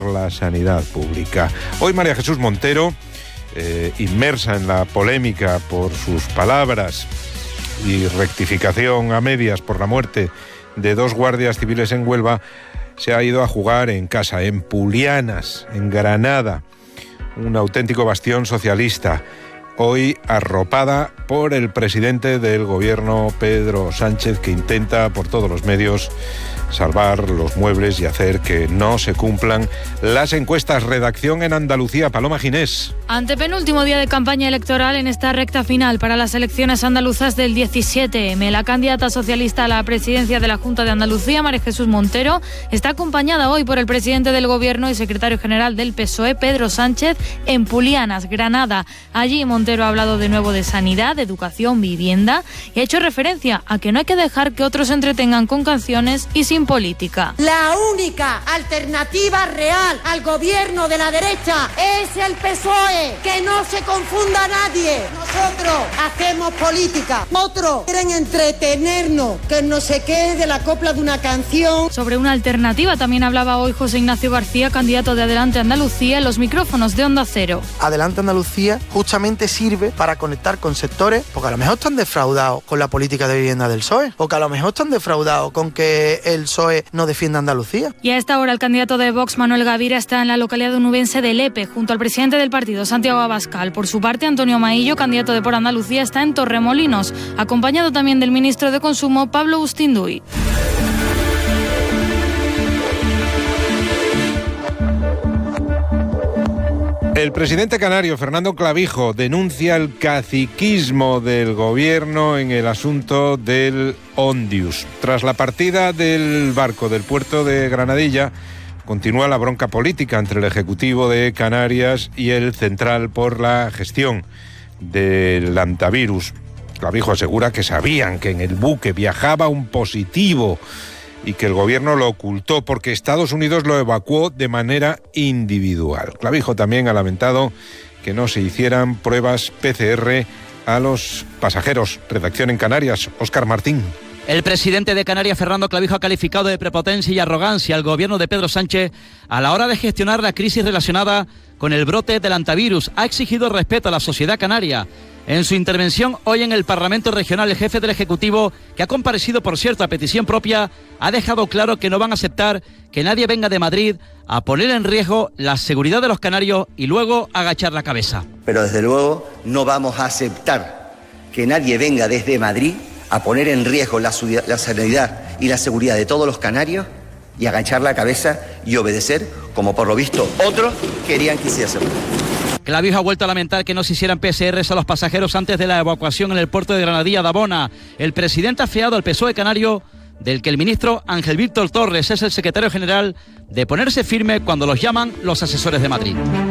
la sanidad pública. Hoy María Jesús Montero, inmersa en la polémica por sus palabras y rectificación a medias por la muerte de 2 guardias civiles en Huelva, se ha ido a jugar en casa, en Pulianas, en Granada, un auténtico bastión socialista, hoy arropada por el presidente del gobierno, Pedro Sánchez, que intenta por todos los medios salvar los muebles y hacer que no se cumplan las encuestas. Redacción en Andalucía, Paloma Ginés. Antepenúltimo día de campaña electoral en esta recta final para las elecciones andaluzas del 17M. La candidata socialista a la presidencia de la Junta de Andalucía, María Jesús Montero, está acompañada hoy por el presidente del gobierno y secretario general del PSOE, Pedro Sánchez, en Pulianas, Granada. Allí Montero ha hablado de nuevo de sanidad, de educación, vivienda y ha hecho referencia a que no hay que dejar que otros se entretengan con canciones y sin política. La única alternativa real al gobierno de la derecha es el PSOE. Que no se confunda nadie. Nosotros hacemos política. Otros quieren entretenernos, que no se quede de la copla de una canción. Sobre una alternativa también hablaba hoy José Ignacio García, candidato de Adelante Andalucía, en los micrófonos de Onda Cero. Adelante Andalucía justamente sirve para conectar con sectores, porque a lo mejor están defraudados con la política de vivienda del PSOE, o que a lo mejor están defraudados con que el PSOE no defienda Andalucía. Y a esta hora el candidato de Vox, Manuel Gavira, está en la localidad onubense de Lepe, junto al presidente del partido, Santiago Abascal. Por su parte, Antonio Maillo, candidato de Por Andalucía, está en Torremolinos, acompañado también del ministro de Consumo, Pablo Bustinduy. El presidente canario, Fernando Clavijo, denuncia el caciquismo del gobierno en el asunto del Ondius. Tras la partida del barco del puerto de Granadilla, continúa la bronca política entre el Ejecutivo de Canarias y el Central por la gestión del hantavirus. Clavijo asegura que sabían que en el buque viajaba un positivo y que el gobierno lo ocultó porque Estados Unidos lo evacuó de manera individual. Clavijo también ha lamentado que no se hicieran pruebas PCR a los pasajeros. Redacción en Canarias, Óscar Martín. El presidente de Canarias, Fernando Clavijo, ha calificado de prepotencia y arrogancia al gobierno de Pedro Sánchez a la hora de gestionar la crisis relacionada con el brote del hantavirus. Ha exigido respeto a la sociedad canaria. En su intervención hoy en el Parlamento Regional, el jefe del Ejecutivo, que ha comparecido, por cierto, a petición propia, ha dejado claro que no van a aceptar que nadie venga de Madrid a poner en riesgo la seguridad de los canarios y luego agachar la cabeza. Pero desde luego no vamos a aceptar que nadie venga desde Madrid a poner en riesgo la sanidad y la seguridad de todos los canarios y agachar la cabeza y obedecer, como por lo visto otros querían que hiciésemos. Clavijo ha vuelto a lamentar que no se hicieran PCRs a los pasajeros antes de la evacuación en el puerto de Granadilla de Abona. El presidente ha fiado al PSOE canario, del que el ministro Ángel Víctor Torres es el secretario general, de ponerse firme cuando los llaman los asesores de Madrid.